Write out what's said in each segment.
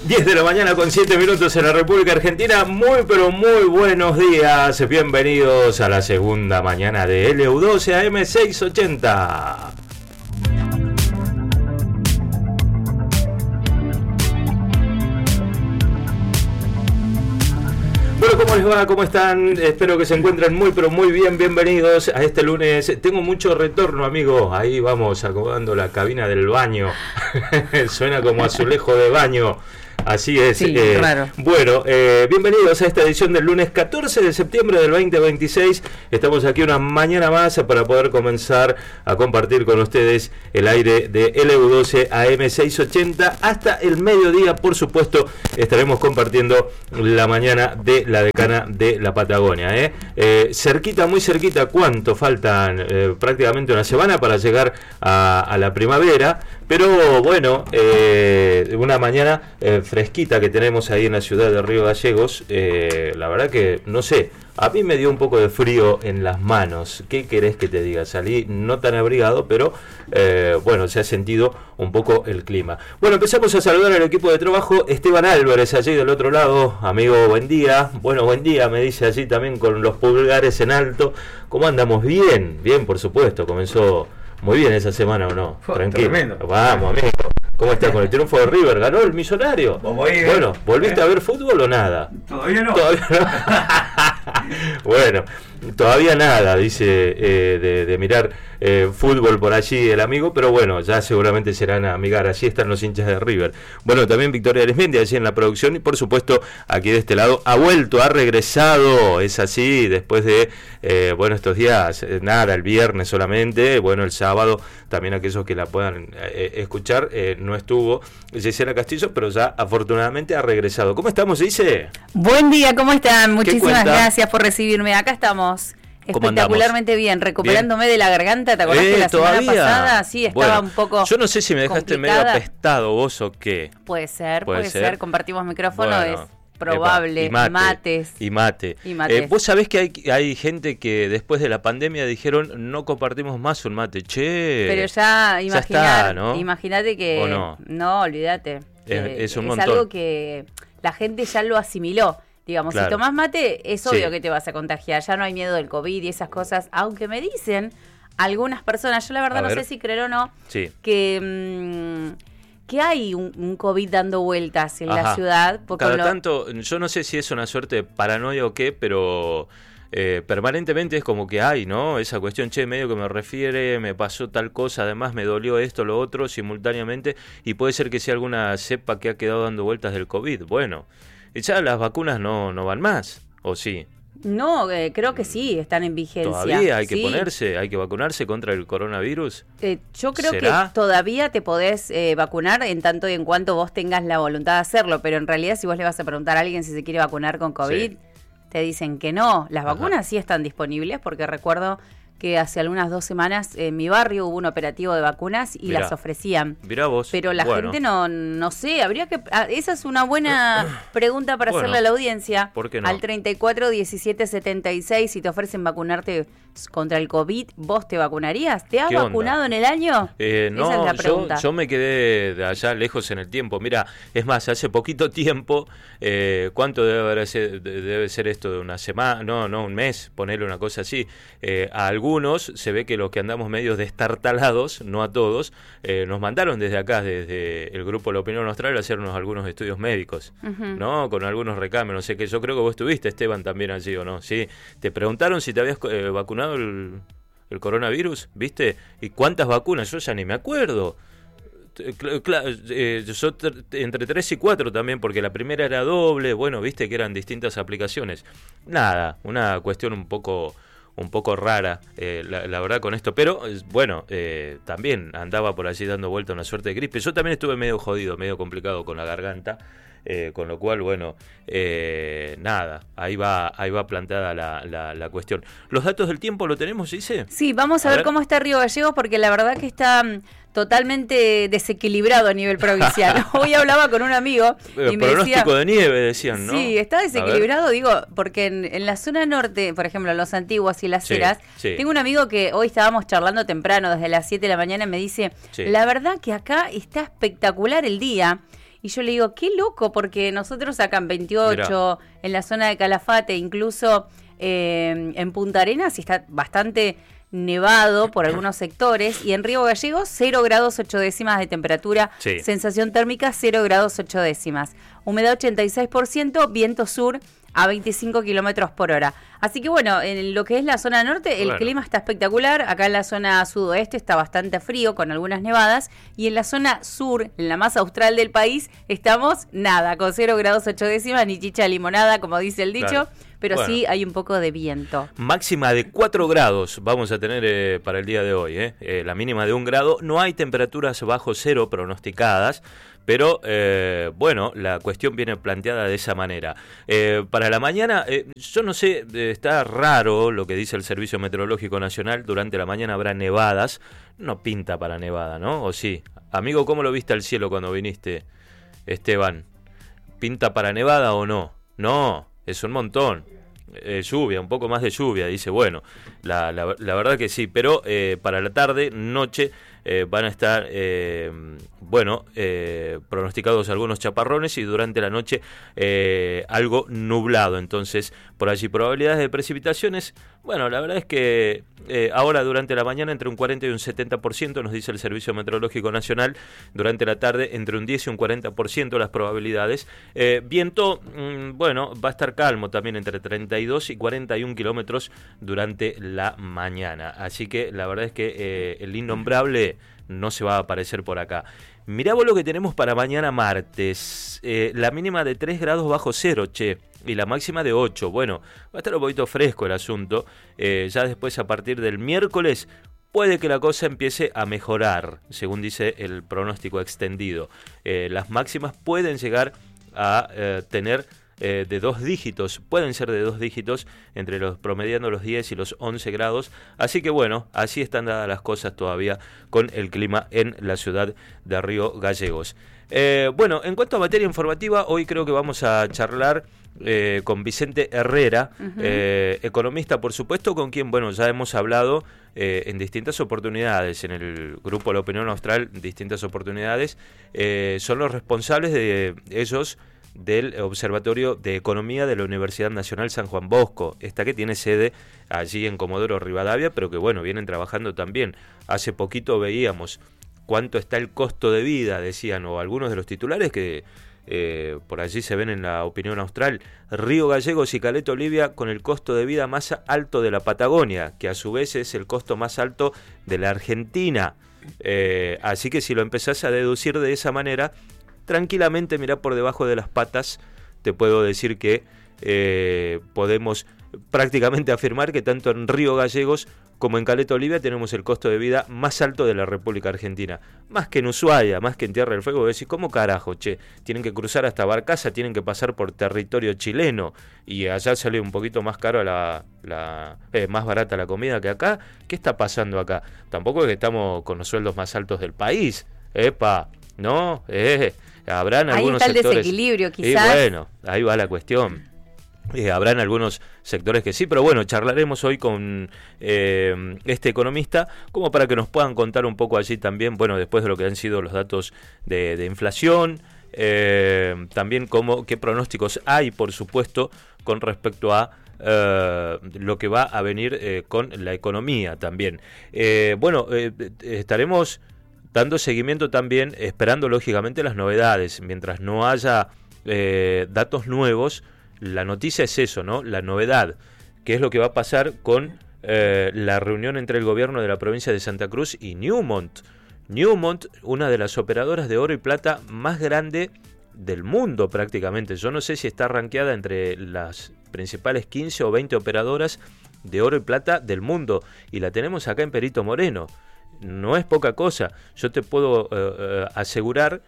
10 de la mañana con 7 minutos en la República Argentina. Muy pero muy buenos días. Bienvenidos a la segunda mañana de LU12 AM 680. Bueno, ¿cómo les va? ¿Cómo están? Espero que se encuentren muy pero muy bien. Bienvenidos a este lunes. Tengo mucho retorno, amigo. Ahí vamos acomodando la cabina del baño. Suena como azulejo de baño. Así es. Sí, raro. Bueno, bienvenidos a esta edición del lunes 14 de septiembre del 2026. Estamos aquí una mañana más para poder comenzar a compartir con ustedes el aire de LU12 AM 680 hasta el mediodía. Por supuesto, estaremos compartiendo la mañana de la decana de la Patagonia. Cerquita, muy cerquita. ¿Cuánto faltan? Prácticamente una semana para llegar a la primavera. Pero bueno, una mañana fresquita que tenemos ahí en la ciudad de Río Gallegos. La verdad que, no sé, a mí me dio un poco de frío en las manos. ¿Qué querés que te diga? Salí no tan abrigado, pero bueno, se ha sentido un poco el clima. Bueno, empezamos a saludar al equipo de trabajo. Esteban Álvarez, allí del otro lado. Amigo, buen día. Bueno, buen día, me dice allí también con los pulgares en alto. ¿Cómo andamos? Bien, bien, por supuesto. Comenzó muy bien esa semana, ¿o no? Tranquilo. Tremendo. Vamos, amigo. ¿Cómo estás con el triunfo de River? ¿Ganó el Millonario? Bueno, ¿volviste a ver fútbol o nada? Todavía no. Bueno, todavía nada, dice, de mirar fútbol por allí el amigo, pero bueno, ya seguramente serán a amigar. Allí están los hinchas de River. Bueno, también Victoria Arismendi allí en la producción y por supuesto aquí de este lado ha vuelto, ha regresado, es así, después de, bueno, estos días, nada, el viernes solamente, bueno, el sábado también aquellos que la puedan escuchar, no estuvo Gisela Castillo, pero ya afortunadamente ha regresado. ¿Cómo estamos, Gise? Buen día, ¿cómo están? Muchísimas gracias por recibirme. Acá estamos. Espectacularmente bien, recuperándome de la garganta. ¿Te acordás que la semana pasada sí estaba un poco yo no sé si me dejaste complicada. Medio apestado vos o qué. Puede ser. Compartimos micrófono, bueno, es probable. Y mate. Vos sabés que hay gente que después de la pandemia dijeron no compartimos más un mate. Che. Pero ya está, ¿no? Imagínate que... ¿O no? Olvídate. Es un montón. Es algo que la gente ya lo asimiló. Digamos, claro. Si tomás mate, es obvio que te vas a contagiar. Ya no hay miedo del COVID y esas cosas. Aunque me dicen algunas personas, yo la verdad no sé si creer o no, que hay un COVID dando vueltas en la ciudad. Cada tanto, yo no sé si es una suerte de paranoia o qué, pero permanentemente es como que hay, ¿no? Esa cuestión, medio que me refiere, me pasó tal cosa, además me dolió esto, lo otro, simultáneamente, y puede ser que sea alguna cepa que ha quedado dando vueltas del COVID. Bueno, ya las vacunas no van más, ¿o sí? No, creo que sí, están en vigencia. ¿Todavía hay que hay que vacunarse contra el coronavirus? Yo creo que todavía te podés vacunar en tanto y en cuanto vos tengas la voluntad de hacerlo, pero en realidad si vos le vas a preguntar a alguien si se quiere vacunar con COVID, te dicen que no. Las vacunas sí están disponibles porque recuerdo que hace algunas 2 semanas en mi barrio hubo un operativo de vacunas y las ofrecían. Mirá vos. Pero la gente no sé, habría que... esa es una buena pregunta para hacerle a la audiencia. ¿Por qué no? Al 34 17 76, si te ofrecen vacunarte contra el COVID, ¿vos te vacunarías? ¿Te has vacunado en el año? No, esa es la pregunta. Yo me quedé de allá lejos en el tiempo. Mira, es más, hace poquito tiempo, ¿cuánto debe ser esto? ¿De una semana? No, un mes, ponerle una cosa así. A algunos, se ve que los que andamos medio destartalados, no a todos, nos mandaron desde acá, desde el grupo La Opinión Austral, a hacernos algunos estudios médicos, ¿no? Con algunos recámenes, no sé qué. Yo creo que vos estuviste, Esteban, también allí, ¿o no? Sí. Te preguntaron si te habías vacunado el coronavirus, ¿viste? ¿Y cuántas vacunas? Yo ya ni me acuerdo. Yo entre 3 y 4 también, porque la primera era doble, bueno, viste que eran distintas aplicaciones. Nada, una cuestión un poco rara, la verdad, con esto. Pero, bueno, también andaba por allí dando vuelta una suerte de gripe. Yo también estuve medio jodido, medio complicado con la garganta. Con lo cual, bueno, nada, ahí va planteada la cuestión. ¿Los datos del tiempo lo tenemos, Gise? Sí, vamos a ver cómo está Río Gallegos, porque la verdad que está totalmente desequilibrado a nivel provincial. Hoy hablaba con un amigo y me pronóstico decía, de nieve, decían, ¿no? Sí, está desequilibrado, digo, porque en la zona norte, por ejemplo, en Los Antiguos y Las Heras, tengo un amigo que hoy estábamos charlando temprano, desde las 7 de la mañana, y me dice, la verdad que acá está espectacular el día. Y yo le digo, qué loco, porque nosotros sacan 28, mirá, en la zona de Calafate, incluso en Punta Arenas, y está bastante nevado por algunos sectores, y en Río Gallegos 0 grados 8 décimas de temperatura, sí, sensación térmica 0 grados 8 décimas, humedad 86%, viento sur a 25 kilómetros por hora. Así que bueno, en lo que es la zona norte, el clima está espectacular. Acá en la zona sudoeste está bastante frío, con algunas nevadas. Y en la zona sur, en la más austral del país, estamos nada, con 0 grados 8 décimas, ni chicha de limonada, como dice el dicho. Claro. Pero bueno, sí hay un poco de viento. Máxima de 4 grados vamos a tener para el día de hoy. La mínima de 1 grado. No hay temperaturas bajo cero pronosticadas. Pero, bueno, la cuestión viene planteada de esa manera. Para la mañana, yo no sé, está raro lo que dice el Servicio Meteorológico Nacional. Durante la mañana habrá nevadas. No pinta para nevada, ¿no? ¿O sí? Amigo, ¿cómo lo viste al cielo cuando viniste, Esteban? ¿Pinta para nevada o no? No, es un montón. Lluvia, un poco más de lluvia, dice. Bueno, la verdad que sí, pero para la tarde, noche, van a estar, pronosticados algunos chaparrones y durante la noche algo nublado. Entonces, por allí probabilidades de precipitaciones, bueno, la verdad es que ahora durante la mañana entre un 40 y un 70%, nos dice el Servicio Meteorológico Nacional. Durante la tarde entre un 10 y un 40% las probabilidades. Viento, va a estar calmo también entre 32 y 41 kilómetros durante la mañana. Así que la verdad es que el innombrable no se va a aparecer por acá. Mirá vos lo que tenemos para mañana martes. La mínima de 3 grados bajo cero, y la máxima de 8. Bueno, va a estar un poquito fresco el asunto. Ya después, a partir del miércoles, puede que la cosa empiece a mejorar, según dice el pronóstico extendido. Las máximas pueden llegar a tener de 2 dígitos, pueden ser de 2 dígitos, entre los promediando los 10 y los 11 grados. Así que bueno, así están dadas las cosas todavía con el clima en la ciudad de Río Gallegos. Bueno, en cuanto a materia informativa, hoy creo que vamos a charlar con Vicente Herrera, economista, por supuesto, con quien, bueno, ya hemos hablado en distintas oportunidades, en el grupo La Opinión Austral, distintas oportunidades. Son los responsables de ellos del Observatorio de Economía de la Universidad Nacional San Juan Bosco, esta que tiene sede allí en Comodoro Rivadavia, pero que bueno, vienen trabajando también. Hace poquito veíamos cuánto está el costo de vida, decían, o algunos de los titulares que por allí se ven en La Opinión Austral. Río Gallegos y Caleta Olivia con el costo de vida más alto de la Patagonia, que a su vez es el costo más alto de la Argentina. Así que si lo empezás a deducir de esa manera, tranquilamente, mirá por debajo de las patas, te puedo decir que podemos prácticamente afirmar que tanto en Río Gallegos como en Caleta Olivia tenemos el costo de vida más alto de la República Argentina. Más que en Ushuaia, más que en Tierra del Fuego. Decís, ¿cómo carajo, tienen que cruzar hasta Barcaza, tienen que pasar por territorio chileno y allá sale un poquito más caro más barata la comida que acá? ¿Qué está pasando acá? Tampoco es que estamos con los sueldos más altos del país. ¿No? Habrán algunos sectores. Ahí está el desequilibrio, quizás. Y bueno, ahí va la cuestión. Habrán algunos sectores que sí, pero bueno, charlaremos hoy con este economista como para que nos puedan contar un poco allí también, bueno, después de lo que han sido los datos de inflación, también qué pronósticos hay, por supuesto, con respecto a lo que va a venir con la economía también. Estaremos dando seguimiento también, esperando lógicamente las novedades. Mientras no haya datos nuevos, la noticia es eso, ¿no? La novedad, que es lo que va a pasar con la reunión entre el gobierno de la provincia de Santa Cruz y Newmont. Newmont, una de las operadoras de oro y plata más grande del mundo prácticamente. Yo no sé si está rankeada entre las principales 15 o 20 operadoras de oro y plata del mundo. Y la tenemos acá en Perito Moreno. No es poca cosa. Yo te puedo asegurar,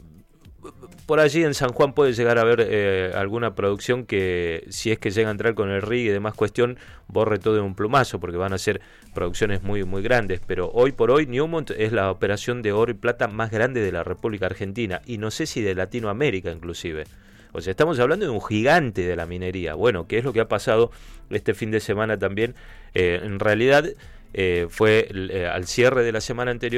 por allí en San Juan puede llegar a haber alguna producción que, si es que llega a entrar con el rig y demás cuestión, borre todo de un plumazo, porque van a ser producciones muy, muy grandes. Pero hoy por hoy Newmont es la operación de oro y plata más grande de la República Argentina, y no sé si de Latinoamérica inclusive. O sea, estamos hablando de un gigante de la minería. Bueno, ¿qué es lo que ha pasado este fin de semana también? En realidad fue al cierre de la semana anterior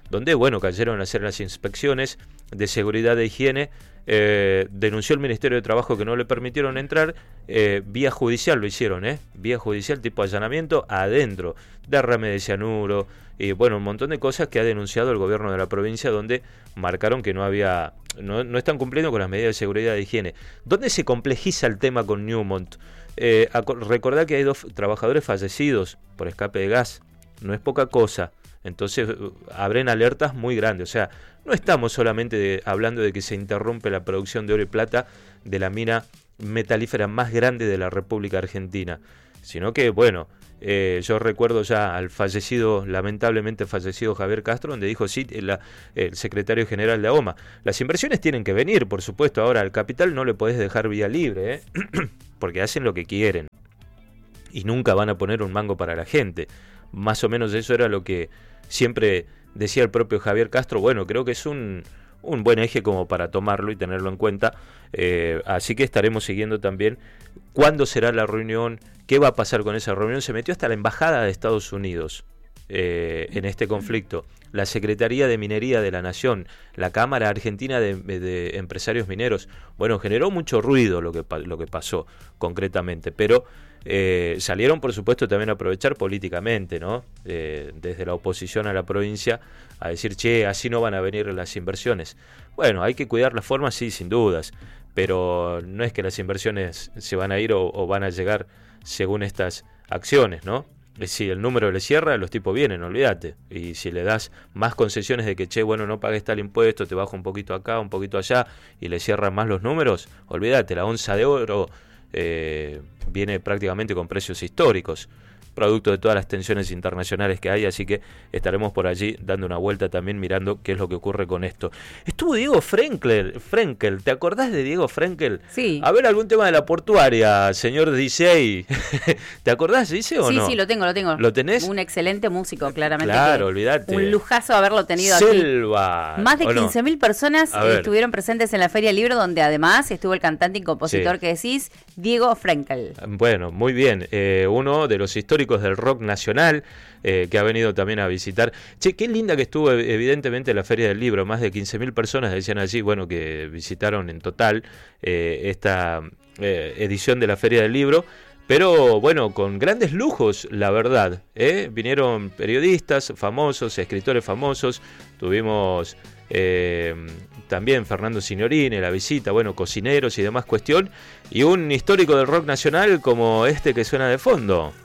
donde, bueno, cayeron a hacer las inspecciones de seguridad e higiene. Denunció el Ministerio de Trabajo que no le permitieron entrar, vía judicial lo hicieron, vía judicial, tipo allanamiento adentro, derrame de cianuro, y bueno, un montón de cosas que ha denunciado el gobierno de la provincia, donde marcaron que no están cumpliendo con las medidas de seguridad e higiene. ¿Dónde se complejiza el tema con Newmont? Recordá que hay 2 trabajadores fallecidos por escape de gas, no es poca cosa. Entonces abren alertas muy grandes. O sea, no estamos solamente hablando de que se interrumpe la producción de oro y plata de la mina metalífera más grande de la República Argentina, sino que, bueno, yo recuerdo ya al lamentablemente fallecido Javier Castro, donde dijo, sí, el secretario general de AOMA, las inversiones tienen que venir, por supuesto. Ahora, al capital no le podés dejar vía libre, porque hacen lo que quieren y nunca van a poner un mango para la gente. Más o menos eso era lo que siempre decía el propio Javier Castro. Bueno, creo que es un buen eje como para tomarlo y tenerlo en cuenta. Así que estaremos siguiendo también cuándo será la reunión, qué va a pasar con esa reunión. Se metió hasta la Embajada de Estados Unidos en este conflicto, la Secretaría de Minería de la Nación, la Cámara Argentina de Empresarios Mineros. Bueno, generó mucho ruido lo que pasó concretamente, pero salieron, por supuesto, también a aprovechar políticamente, ¿no? Desde la oposición a la provincia, a decir, che, así no van a venir las inversiones. Bueno, hay que cuidar las formas, sí, sin dudas, pero no es que las inversiones se van a ir o van a llegar según estas acciones, ¿no? Si el número le cierra, los tipos vienen, olvídate. Y si le das más concesiones de que, che, bueno, no pagues tal impuesto, te bajo un poquito acá, un poquito allá, y le cierran más los números, olvídate, la onza de oro viene prácticamente con precios históricos, producto de todas las tensiones internacionales que hay, así que estaremos por allí dando una vuelta también, mirando qué es lo que ocurre con esto. Estuvo Diego Frenkel, ¿te acordás de Diego Frenkel? Sí. A ver, algún tema de la portuaria, señor DJ. ¿Te acordás, dice o no? Sí, lo tengo. ¿Lo tenés? Un excelente músico, claramente. Claro, olvídate. Un lujazo haberlo tenido Selva. aquí. Más de 15.000 personas estuvieron presentes en la Feria del Libro, donde además estuvo el cantante y compositor que decís, Diego Frenkel. Bueno, muy bien. Uno de los históricos del rock nacional, que ha venido también a visitar. Che, qué linda que estuvo evidentemente la Feria del Libro, más de 15.000 personas decían allí, bueno, que visitaron en total esta edición de la Feria del Libro, pero bueno, con grandes lujos, la verdad, vinieron periodistas famosos, escritores famosos, tuvimos también Fernando Signorini, la visita, bueno, cocineros y demás cuestión, y un histórico del rock nacional como este que suena de fondo.